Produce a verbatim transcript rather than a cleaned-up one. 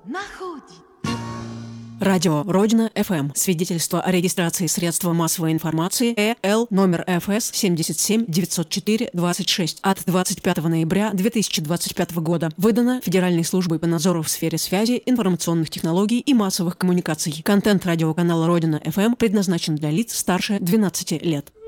находит. Радио Родина эф эм. Свидетельство о регистрации средства массовой информации Э Л номер Ф С семь семь девять ноль четыре двадцать шесть от двадцать пятого ноября две тысячи двадцать пятого года. Выдано Федеральной службой по надзору в сфере связи, информационных технологий и массовых коммуникаций. Контент радиоканала Родина эф эм предназначен для лиц старше двенадцати лет.